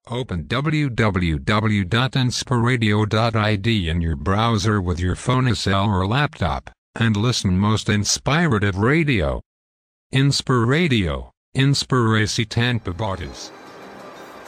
Open www.inspiradio.id in your browser with your phone, cell or laptop, and listen most inspirative radio. Inspiradio, Inspiracy Tanpa Borders.